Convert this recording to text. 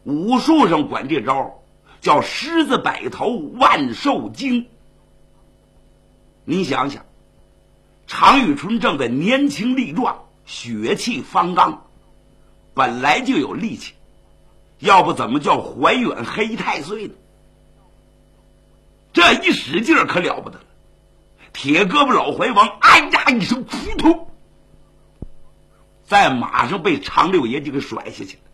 武术上管这招叫狮子摆头万寿经。您想想，常遇春正在年轻力壮，血气方刚，本来就有力气，要不怎么叫怀远黑太岁呢？这一使劲可了不得了，铁胳膊老怀王哎呀一声扑通，在马上被常六爷就给甩下去。